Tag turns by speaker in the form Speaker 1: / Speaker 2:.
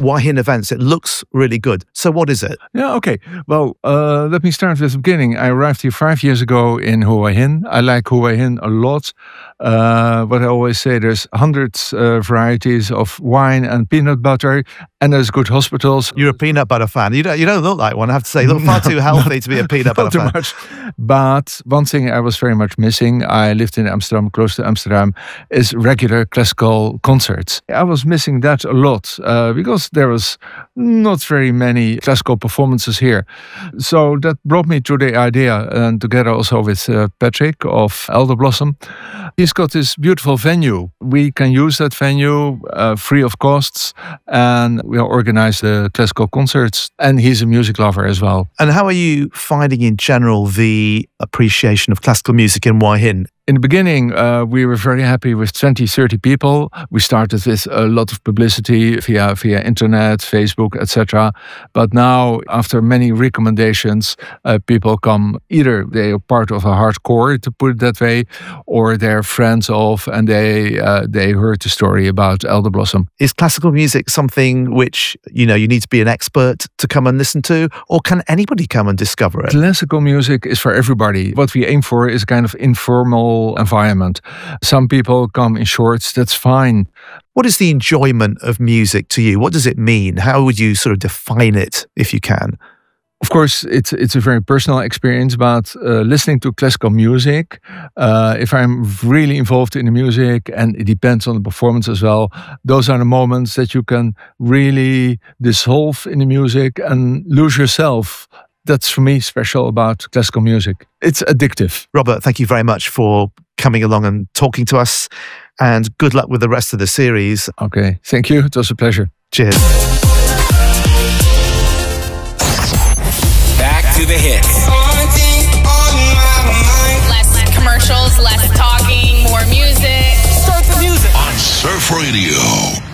Speaker 1: Hua-Hin events. It looks really good. So what is it?
Speaker 2: Yeah, okay. Well, let me start with the beginning. I arrived here 5 years ago in Hua-Hin. I like Hua-Hin a lot. What I always say, there's hundreds varieties of wine and peanut butter, and there's good hospitals.
Speaker 1: You're a peanut butter fan. You don't look like one, I have to say. You look far too healthy to be a peanut butter fan.
Speaker 2: Not too much. But one thing I was very much missing, I lived in Amsterdam, close to Amsterdam, is regular classical concerts. I was missing that a lot because there was not very many classical performances here. So that brought me to the idea, and together also with Patrick of Elder Blossom, he's got this beautiful venue. We can use that venue free of costs, and we organize the classical concerts. And he's a music lover as well.
Speaker 1: And how are you finding in general the appreciation of classical music in Hua-Hin?
Speaker 2: In the beginning, we were very happy with 20, 30 people. We started with a lot of publicity via internet, Facebook, etc. But now, after many recommendations, people come, either they are part of a hardcore, to put it that way, or they're friends of, and they heard the story about Elder Blossom.
Speaker 1: Is classical music something which, you need to be an expert to come and listen to, or can anybody come and discover it?
Speaker 2: Classical music is for everybody. What we aim for is a kind of informal environment. Some people come in shorts, that's fine.
Speaker 1: What is the enjoyment of music to you? What does it mean? How would you sort of define it, if you can?
Speaker 2: Of course, it's a very personal experience, but listening to classical music, if I'm really involved in the music, and it depends on the performance as well, those are the moments that you can really dissolve in the music and lose yourself. That's for me special about classical music. It's addictive.
Speaker 1: Robert, thank you very much for coming along and talking to us, and good luck with the rest of the series.
Speaker 2: Okay, thank you. It was a pleasure.
Speaker 1: Cheers.
Speaker 3: Back to the hits.
Speaker 4: Less commercials, less talking, more music.
Speaker 3: Start the music on Surf Radio.